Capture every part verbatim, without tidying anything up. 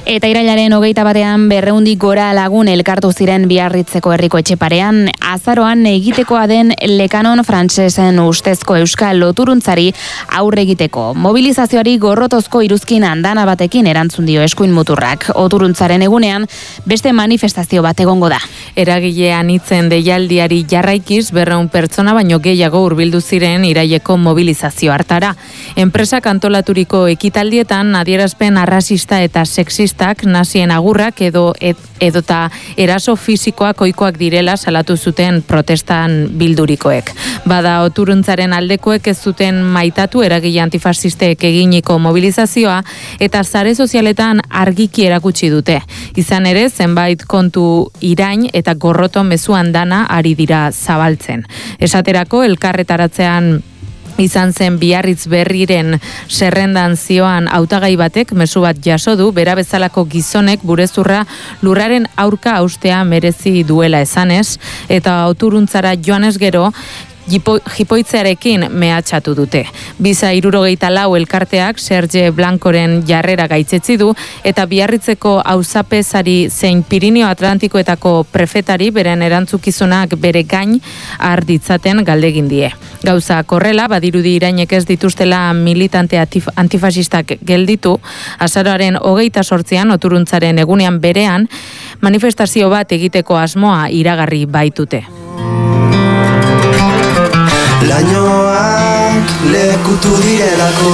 Eta irailaren hogeita batean berreundi gora lagun elkartu ziren Biarritzeko herriko etxeparean, azaroan egitekoa den lekanon frantsesen ustezko euskal loturuntzari aurre egiteko. Mobilizazioari gorrotozko iruzkin andana batekin erantzun dio eskuin muturrak. Oturuntzaren egunean beste manifestazio bat egongo da. Eragilean hitzen deialdiari jarraikiz berrehun pertsona baino gehiago hurbildu ziren iraileko mobilizazio hartara. Enpresak antolaturiko ekitaldietan adierazpen arrazista eta sexista nazien agurrak edo ed, edota eraso fisikoak ohikoak direla salatu zuten protestan bildurikoek. Bada oturuntzaren aldekoek ez zuten maitatu eragile antifasistek eginiko mobilizazioa eta sare sozialetan argiki erakutsi dute. Izan ere, zenbait kontu irain eta gorroto mezuan dana ari dira zabaltzen. Esaterako elkarretaratzean izan zen Biarritz Berriren zerrendan zioan hautagai batek mezu bat jaso du, bera bezalako gizonek burezurra lurraren aurka haustea merezi duela esanez, eta oturuntzara joanez gero, jipoitzearekin mehatxatu dute. Biza hirurogeita lau elkarteak Serge Blancoren jarrera gaitzetsi du eta Biarritzeko auzapezari zein Pirinio Atlantikoetako prefetari beren erantzukizunak bere gain har ditzaten galdegin die. Gauza korrela, badirudi irainek ez dituztela militante antifasistak gelditu, azaroaren hogeita sortzean oturuntzaren egunean berean manifestazio bat egiteko asmoa iragarri baitute. Lainoak lekutu direlako.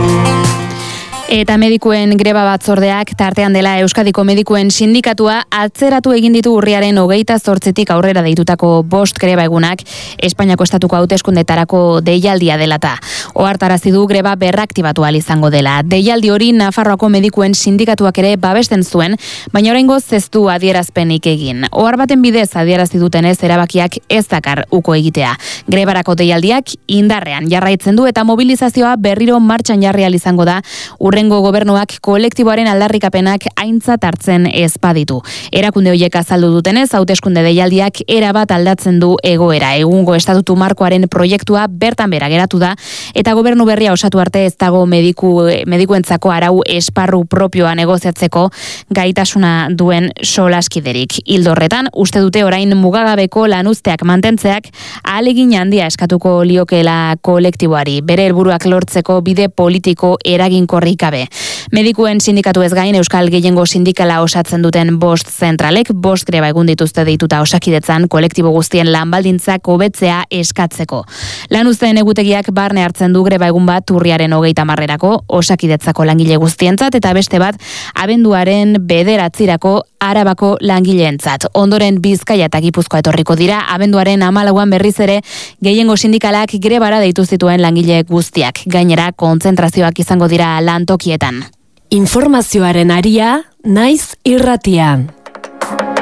Eta medikuen greba batzordeak tartean dela Euskadiko medikuen sindikatua atzeratu egin ditu urriaren hogeita zortzitik aurrera deitutako bost greba egunak Espainiako estatuko hauteskundetarako deialdia delata. Ohartarazi du greba berraktibatu ahal izango dela. Deialdi hori Nafarroako medikuen sindikatuak ere babesten zuen, baina oraingoz ez du adierazpenik egin. Ohar baten bidez adierazi dutenez erabakiak ez dakar uko egitea. Grebarako deialdiak indarrean jarraitzen du eta mobilizazioa berriro martxan jarri ahal izango da urrengo gobernuak kolektiboaren aldarrikapenak aintzat hartzen ez baditu. Erakunde horiek azaldu dutenez, hauteskunde deialdiak erabat aldatzen du egoera. Egungo estatutu markoaren proiektua bertan bera geratu da eta gobernu berria osatu arte ez dago mediku, medikuentzako arau esparru propioa negoziatzeko gaitasuna duen solaskiderik. Ildo horretan, uste dute orain mugagabeko lanuzteak mantentzeak ahalegin handia eskatuko liokeela kolektiboari, bere helburuak lortzeko bide politiko eraginkorrik gabe. Medikuen sindikatu ez gain Euskal Gehiengo sindikala osatzen duten bost zentralek, bost greba egun dituzte deituta Osakidetzan kolektibo guztien lanbaldintzak hobetzea eskatzeko. Lanuzteen egutegiak barne hartzen du greba egun bat urriaren hogeita hamarrerako Osakidetzako langile guztientzat eta beste bat abenduaren bederatzirako Arabako langileentzat. Ondoren Bizkaia eta Gipuzkoa etorriko dira, abenduaren hamalauan berriz ere Gehiengo sindikalak grebara deitu zituen langile guztiak. Gainera, kontzentrazioak izango dira lantokietan. Informazioaren aria, naiz irratian.